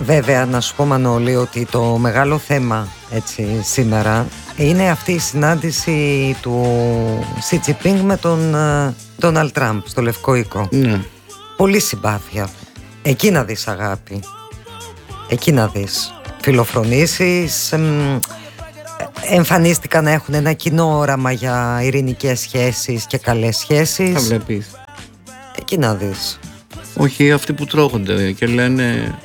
Βέβαια, να σου πω, Μανώλη, ότι το μεγάλο θέμα έτσι σήμερα είναι αυτή η συνάντηση του Σι Τζινπίνγκ με τον Ντόναλντ Τραμπ στο Λευκό Οίκο. Ναι. Πολύ συμπάθεια. Εκεί να δεις αγάπη. Εκεί να δεις φιλοφρονήσεις. Εμφανίστηκαν να έχουν ένα κοινό όραμα για ειρηνικές σχέσεις και καλές σχέσεις. Θα βλέπεις. Εκεί να δεις. Όχι αυτοί που τρώγονται και λένε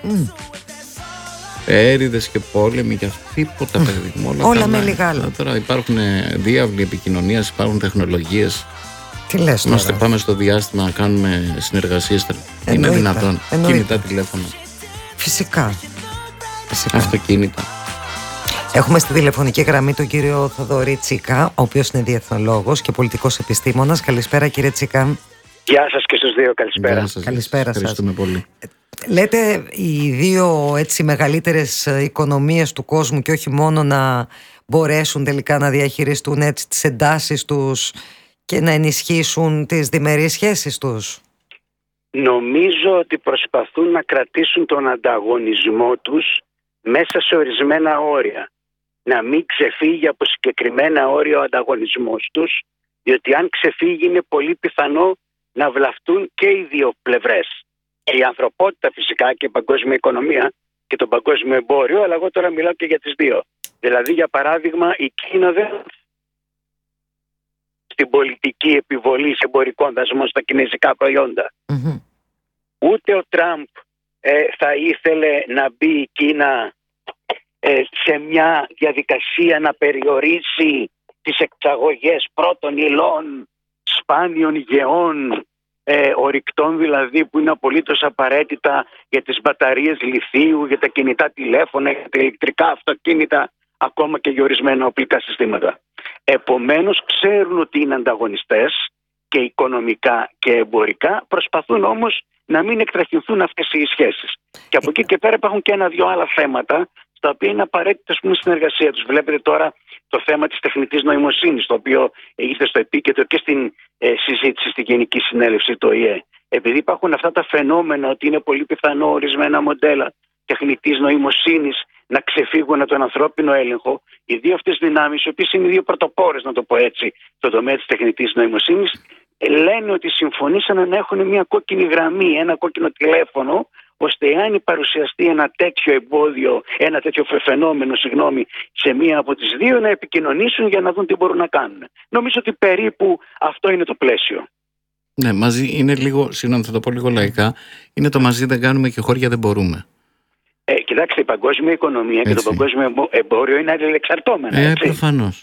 έρηδες και πόλεμοι και τίποτα, παιδί μου. Όλα με λιγάλα. Τώρα υπάρχουν διάβλοι επικοινωνίας, υπάρχουν τεχνολογίες. Τι λες τώρα? Είμαστε, πάμε στο διάστημα να κάνουμε συνεργασίες. Είναι δυνατόν? Κινητά τηλέφωνα. Φυσικά. Αυτοκίνητα. Έχουμε στη τηλεφωνική γραμμή τον κύριο Θοδωρή Τσίκα, ο οποίος είναι διεθνολόγος και πολιτικός επιστήμονας. Καλησπέρα, κύριε Τσίκα. Γεια σας και στους δύο, καλησπέρα. Καλησπέρα σας. Ευχαριστούμε πολύ. Λέτε οι δύο έτσι μεγαλύτερες οικονομίες του κόσμου και όχι μόνο να μπορέσουν τελικά να διαχειριστούν έτσι τις εντάσεις τους και να ενισχύσουν τις διμερείς σχέσεις τους. Νομίζω ότι προσπαθούν να κρατήσουν τον ανταγωνισμό τους μέσα σε ορισμένα όρια. Να μην ξεφύγει από συγκεκριμένα όρια ο ανταγωνισμός τους, διότι αν ξεφύγει είναι πολύ πιθανό να βλαφτούν και οι δύο πλευρές. Η ανθρωπότητα φυσικά και η παγκόσμια οικονομία και το παγκόσμιο εμπόριο, αλλά εγώ τώρα μιλάω και για τις δύο. Δηλαδή, για παράδειγμα, η Κίνα δεν στην πολιτική επιβολή εμπορικών δασμών στα κινέζικα προϊόντα. Ούτε ο Τραμπ θα ήθελε να μπει η Κίνα σε μια διαδικασία να περιορίσει τις εξαγωγές πρώτων υλών, σπάνιων γεών, ορυκτών δηλαδή, που είναι απολύτως απαραίτητα για τις μπαταρίες λιθίου, για τα κινητά τηλέφωνα, για τα ηλεκτρικά αυτοκίνητα, ακόμα και για ορισμένα οπλικά συστήματα. Επομένως ξέρουν ότι είναι ανταγωνιστές και οικονομικά και εμπορικά, προσπαθούν όμως να μην εκτραχυνθούν αυτές οι σχέσεις. Και από εκεί και πέρα υπάρχουν και ένα-δυο άλλα θέματα στα οποία είναι απαραίτητα η συνεργασία τους. Βλέπετε τώρα το θέμα της τεχνητής νοημοσύνης, το οποίο ήρθε στο επίκεντρο και στην συζήτηση στη Γενική Συνέλευση του ΟΗΕ. Επειδή υπάρχουν αυτά τα φαινόμενα ότι είναι πολύ πιθανό ορισμένα μοντέλα τεχνητής νοημοσύνης να ξεφύγουν από τον ανθρώπινο έλεγχο, οι δύο αυτές δυνάμεις, οι οποίες είναι οι δύο πρωτοπόρες, να το πω έτσι, στον τομέα της τεχνητής νοημοσύνης, λένε ότι συμφωνήσαν να έχουν μια κόκκινη γραμμή, ένα κόκκινο τηλέφωνο, ώστε αν παρουσιαστεί ένα τέτοιο εμπόδιο, ένα τέτοιο φαινόμενο, σε μία από τις δύο, να επικοινωνήσουν για να δουν τι μπορούν να κάνουν. Νομίζω ότι περίπου αυτό είναι το πλαίσιο. Ναι, μαζί είναι λίγο, συγγνώμη, θα το πω λίγο λαϊκά, είναι το μαζί δεν κάνουμε και χώρια δεν μπορούμε. Κοιτάξτε, η παγκόσμια οικονομία και το παγκόσμιο εμπόριο είναι αλληλεξαρτώμενα. Προφανώς.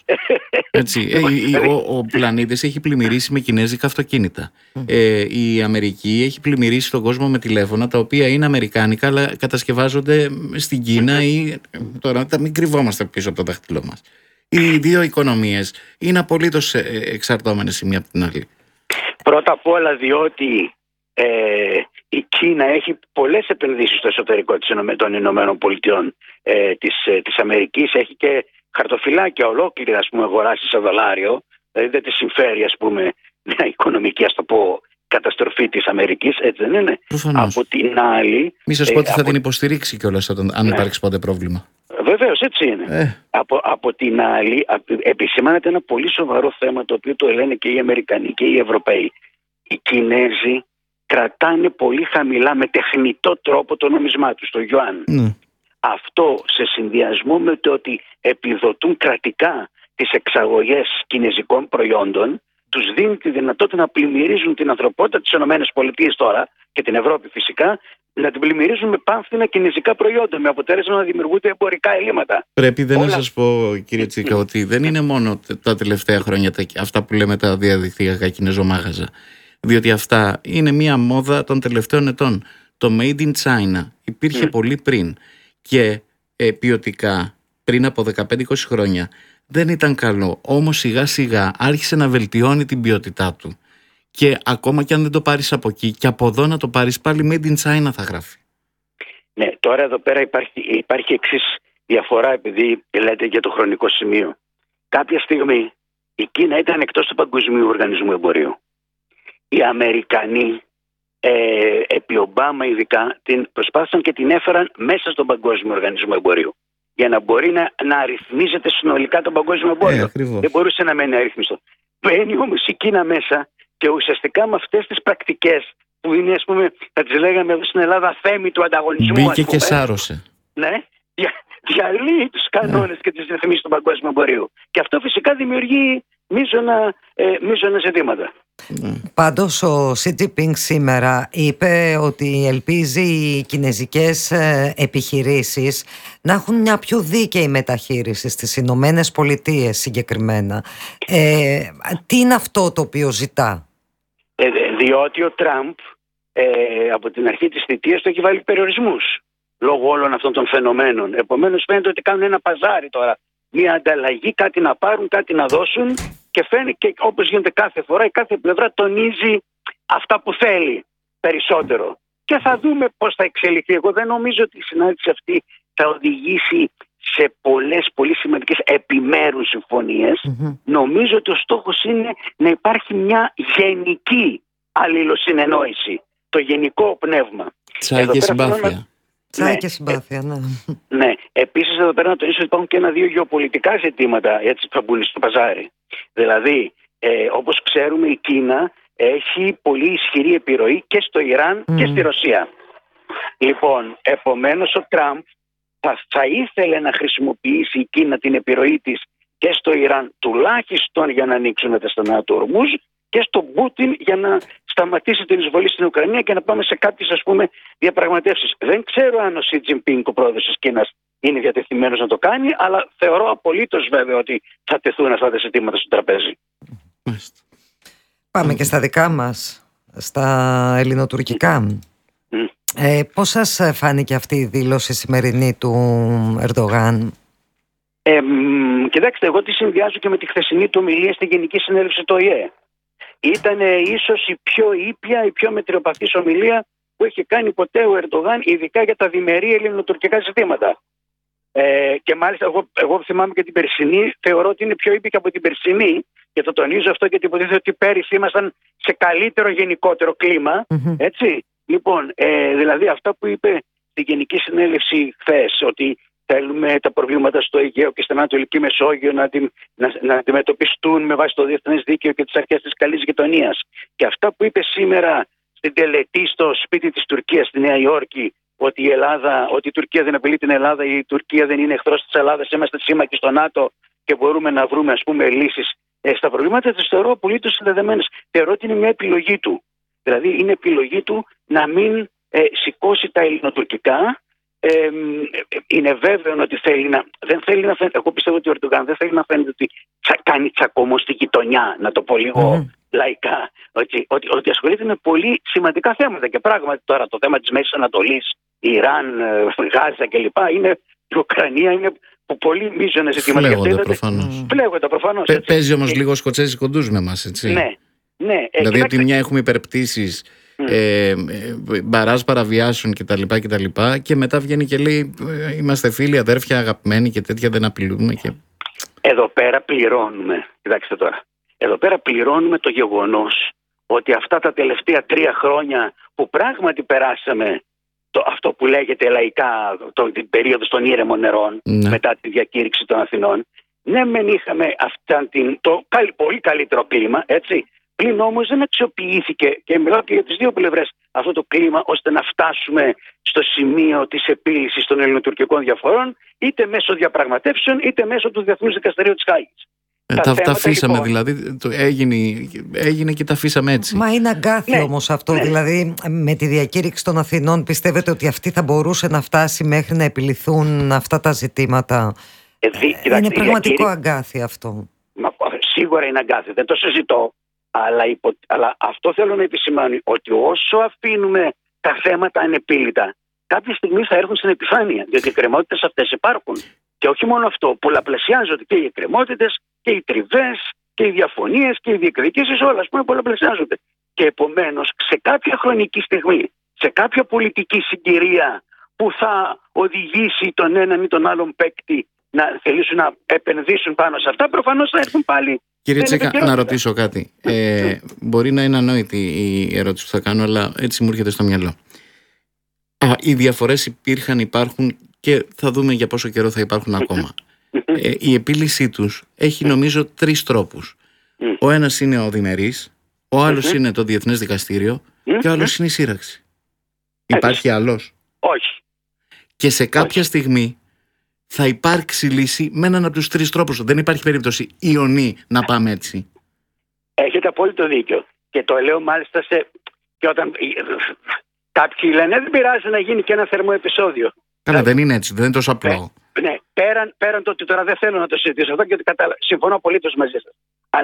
Ο πλανήτης έχει πλημμυρίσει με κινέζικα αυτοκίνητα. Η Αμερική έχει πλημμυρίσει τον κόσμο με τηλέφωνα, τα οποία είναι αμερικάνικα, αλλά κατασκευάζονται στην Κίνα ή. Τώρα μην κρυβόμαστε πίσω από το δάχτυλό μας. Οι δύο οικονομίες είναι απολύτως εξαρτώμενες η μία από την άλλη. Πρώτα απ' όλα διότι η Κίνα έχει πολλές επενδύσεις στο εσωτερικό των Ηνωμένων Πολιτειών της Αμερικής. Έχει και χαρτοφυλάκια ολόκληρη, ας πούμε, αγοράσει σε δολάριο. Δηλαδή δεν της συμφέρει, ας πούμε, μια οικονομική, ας το πω, καταστροφή της Αμερικής, έτσι δεν είναι? Προφανώς. Από την άλλη, μη σας πω ότι θα την υποστηρίξει κιόλας αν υπάρξει ποτέ πρόβλημα. Βεβαίως, έτσι είναι. Από την άλλη, επισημάνεται ένα πολύ σοβαρό θέμα, το οποίο το λένε και οι Αμερικανοί και οι Ευρωπαίοι. Οι Κινέζοι κρατάνε πολύ χαμηλά με τεχνητό τρόπο το νόμισμά τους, το Ιουάν. Αυτό σε συνδυασμό με το ότι επιδοτούν κρατικά τις εξαγωγές κινέζικων προϊόντων, τους δίνει τη δυνατότητα να πλημμυρίζουν την ανθρωπότητα, τις ΗΠΑ τώρα και την Ευρώπη φυσικά, να την πλημμυρίζουν με πάνθυνα κινέζικα προϊόντα, με αποτέλεσμα να δημιουργούνται εμπορικά ελλείμματα. Πρέπει να σας πω, κύριε Τσίκα, ότι δεν είναι μόνο τα τελευταία χρόνια αυτά που λέμε τα διαδικτυακά κινέζο-μάγαζα. Διότι αυτά είναι μία μόδα των τελευταίων ετών. Το Made in China υπήρχε πολύ πριν και ποιοτικά πριν από 15-20 χρόνια δεν ήταν καλό. Όμως σιγά σιγά άρχισε να βελτιώνει την ποιότητά του. Και ακόμα και αν δεν το πάρεις από εκεί και από εδώ να το πάρεις, πάλι Made in China θα γράφει. Ναι, τώρα εδώ πέρα υπάρχει εξής διαφορά, επειδή λέτε για το χρονικό σημείο. Κάποια στιγμή η Κίνα ήταν εκτός του Παγκοσμίου Οργανισμού Εμπορίου. Οι Αμερικανοί επί Ομπάμα ειδικά την προσπάθησαν και την έφεραν μέσα στον Παγκόσμιο Οργανισμό Εμπορίου, για να μπορεί να αριθμίζεται συνολικά το παγκόσμιο εμπόριο. Δεν μπορούσε να μένει αρρύθμιστο. Μπαίνει όμως η Κίνα μέσα και ουσιαστικά με αυτές τις πρακτικές που είναι, ας πούμε, θα τις λέγαμε εδώ στην Ελλάδα, θέμη του ανταγωνισμού. Μπήκε και σάρωσε. Ναι, διαλύει τους κανόνες και τις ρυθμίσεις του παγκόσμιου εμπορίου. Και αυτό φυσικά δημιουργεί μείζωνα ζητήματα. Πάντως ο Xi Jinping σήμερα είπε ότι ελπίζει οι κινεζικές επιχειρήσεις να έχουν μια πιο δίκαιη μεταχείριση στις Ηνωμένες Πολιτείες συγκεκριμένα. Τι είναι αυτό το οποίο ζητά? Διότι ο Τραμπ από την αρχή της θητείας του έχει βάλει περιορισμούς λόγω όλων αυτών των φαινομένων. Επομένως φαίνεται ότι κάνουν ένα παζάρι τώρα, μια ανταλλαγή, κάτι να πάρουν, κάτι να δώσουν, και φαίνεται, και όπως γίνεται κάθε φορά, η κάθε πλευρά τονίζει αυτά που θέλει περισσότερο. Και θα δούμε πώς θα εξελιχθεί. Εγώ δεν νομίζω ότι η συνάντηση αυτή θα οδηγήσει σε πολλές πολύ σημαντικές επιμέρους συμφωνίες. Νομίζω ότι ο στόχος είναι να υπάρχει μια γενική αλληλοσυνεννόηση, το γενικό πνεύμα. Τσάι και συμπάθεια. Τσάι και συμπάθεια, ναι. Ναι. Επίσης εδώ πέρα να τονίσω ότι υπάρχουν και ένα-δύο γεωπολιτικά ζητήματα έτσι που θα μπουν στο παζάρι. Δηλαδή, όπως ξέρουμε, η Κίνα έχει πολύ ισχυρή επιρροή και στο Ιράν και στη Ρωσία. Λοιπόν, επομένως ο Τραμπ θα ήθελε να χρησιμοποιήσει η Κίνα την επιρροή της και στο Ιράν, τουλάχιστον για να ανοίξουν τα στενά του Ορμούζ, και στον Πούτιν για να σταματήσει την εισβολή στην Ουκρανία και να πάμε σε κάποιες, ας πούμε, διαπραγματεύσεις. Δεν ξέρω αν ο Xi Jinping, ο πρόεδρος της Κίνας, είναι διατεθειμένος να το κάνει, αλλά θεωρώ απολύτως βέβαιο ότι θα τεθούν αυτά τα ζητήματα στο τραπέζι. Πάμε και στα δικά μας, στα ελληνοτουρκικά. Πώς σας φάνηκε αυτή η δήλωση σημερινή του Ερντογάν? Κοιτάξτε, εγώ τη συνδυάζω και με τη χθεσινή του ομιλία στη Γενική Συνέλευση του ΟΗΕ. Ήταν ίσως η πιο ήπια, η πιο μετριοπαθής ομιλία που έχει κάνει ποτέ ο Ερντογάν, ειδικά για τα διμερή ελληνοτουρκικά ζητήματα. Και μάλιστα εγώ θυμάμαι και την περσινή, θεωρώ ότι είναι πιο ήπια και από την περσινή, και το τονίζω αυτό γιατί υποτίθεται ότι πέρυσι ήμασταν σε καλύτερο γενικότερο κλίμα. Έτσι. Λοιπόν, δηλαδή αυτά που είπε στη Γενική Συνέλευση χθες, ότι θέλουμε τα προβλήματα στο Αιγαίο και στην Ανατολική Μεσόγειο να αντιμετωπιστούν με βάση το διεθνές δίκαιο και τις αρχές της καλής γειτονίας. Και αυτά που είπε σήμερα στην τελετή στο σπίτι της Τουρκίας στη Νέα Υόρκη, ότι η Τουρκία δεν απειλεί την Ελλάδα, η Τουρκία δεν είναι εχθρός της Ελλάδας, είμαστε σύμμαχοι στο ΝΑΤΟ και μπορούμε να βρούμε, ας πούμε, λύσεις στα προβλήματα, τις θεωρώ απολύτως συνδεδεμένες. Θεωρώ ότι είναι μια επιλογή του. Δηλαδή είναι επιλογή του να μην σηκώσει τα ελληνοτουρκικά. Είναι βέβαιο ότι δεν θέλει να φαίνεται. Εγώ πιστεύω ότι ο Ερντογάν δεν θέλει να φαίνεται ότι κάνει τσακωμό στη γειτονιά, να το πω λίγο λαϊκά. Ότι ασχολείται με πολύ σημαντικά θέματα. Και πράγματι τώρα το θέμα της Μέσης Ανατολής, Ιράν, Γάζα κλπ. Η Ουκρανία είναι πολύ μείζωνα ζητήματα. Φλέγονται προφανώς. Παίζει όμως λίγο σκοτσέζι κοντούς με εμάς, έτσι. Ναι. Δηλαδή από τη μια έχουμε υπερπτήσεις, μπαράζ παραβιάσεων κτλ. Και μετά βγαίνει και λέει είμαστε φίλοι, αδέρφια, αγαπημένοι και τέτοια, δεν απειλούμε. Εδώ πέρα πληρώνουμε. Κοιτάξτε τώρα. Εδώ πέρα πληρώνουμε το γεγονός ότι αυτά τα τελευταία 3 χρόνια που πράγματι περάσαμε αυτό που λέγεται λαϊκά την περίοδο των ήρεμων νερών, μετά τη διακήρυξη των Αθηνών, ναι μεν είχαμε το πολύ καλύτερο κλίμα, έτσι. Πλην όμως δεν αξιοποιήθηκε, και μιλάω και για τις δύο πλευρές, αυτό το κλίμα ώστε να φτάσουμε στο σημείο της επίλυσης των ελληνοτουρκικών διαφορών, είτε μέσω διαπραγματεύσεων είτε μέσω του Διεθνούς Δικαστηρίου της Χάγης. Τα αφήσαμε λοιπόν, δηλαδή, έγινε και τα αφήσαμε έτσι. Μα είναι αγκάθι όμως αυτό, δηλαδή με τη διακήρυξη των Αθηνών πιστεύετε ότι αυτή θα μπορούσε να φτάσει μέχρι να επιληθούν αυτά τα ζητήματα? Είναι πραγματικό αγκάθι αυτό. Σίγουρα είναι αγκάθι, δεν το συζητώ. Αλλά αυτό θέλω να επισημάνω, ότι όσο αφήνουμε τα θέματα ανεπίλητα, κάποια στιγμή θα έρθουν στην επιφάνεια, διότι οι εκκρεμότητες αυτές υπάρχουν. Και όχι μόνο αυτό, πολλαπλασιάζονται και οι εκκρεμότητες και οι τριβές και οι διαφωνίες και οι διεκδικήσεις, όλα ας πούμε πολλαπλασιάζονται. Και επομένως σε κάποια χρονική στιγμή, σε κάποια πολιτική συγκυρία που θα οδηγήσει τον έναν ή τον άλλον παίκτη να θελήσουν να επενδύσουν πάνω σε αυτά, προφανώς θα έρθουν πάλι Κύριε Τσίκα, να ρωτήσω κάτι. Μπορεί να είναι ανόητη η ερώτηση που θα κάνω, αλλά έτσι μου έρχεται στο μυαλό. Οι διαφορές υπήρχαν, υπάρχουν και θα δούμε για πόσο καιρό θα υπάρχουν ακόμα. Η επίλυσή τους έχει νομίζω 3 τρόπους. Ο ένας είναι ο διμερής, ο άλλος είναι το Διεθνές Δικαστήριο και ο άλλος είναι η σύραξη. Υπάρχει άλλος? Όχι. Και σε κάποια στιγμή θα υπάρξει λύση με έναν από τους 3 τρόπους. Δεν υπάρχει περίπτωση ιονή να πάμε έτσι. Έχετε απόλυτο δίκιο. Και το λέω μάλιστα και όταν κάποιοι λένε δεν πειράζει να γίνει και ένα θερμό επεισόδιο. Καλά, δεν είναι έτσι, δεν είναι τόσο απλό. Ναι, πέραν το ότι τώρα δεν θέλω να το συζητήσω αυτό, γιατί συμφωνώ απολύτως μαζί σας.